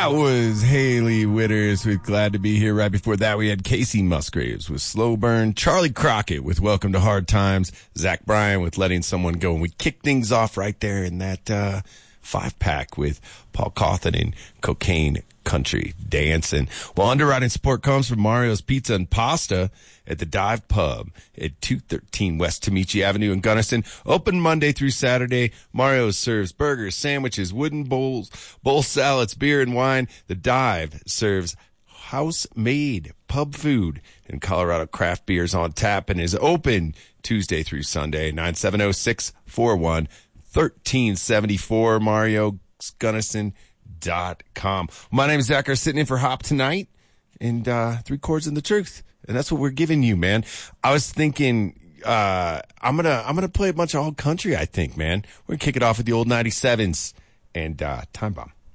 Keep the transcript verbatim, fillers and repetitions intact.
That was Haley Witters with Glad to Be Here. Right before that, we had Casey Musgraves with Slow Burn, Charlie Crockett with Welcome to Hard Times, Zach Bryan with Letting Someone Go. And we kicked things off right there in that uh, five-pack with Paul Cawthon and Cocaine Country Dancing. Well, underwriting support comes from Mario's Pizza and Pasta at the Dive Pub at two thirteen West Tamichi Avenue in Gunnison. Open Monday through Saturday. Mario serves burgers, sandwiches, wooden bowls, bowl salads, beer and wine. The Dive serves house-made pub food and Colorado craft beers on tap and is open Tuesday through Sunday. nine seven zero, six four one, one three seven four. Mario Gunnison dot com. My name is Zach. I'm sitting in for Hop tonight, and uh, three chords and the truth. And that's what we're giving you, man. I was thinking, uh, I'm gonna, I'm gonna play a bunch of old country, I think, man. We're gonna kick it off with the old ninety-sevens and, uh, Time Bomb.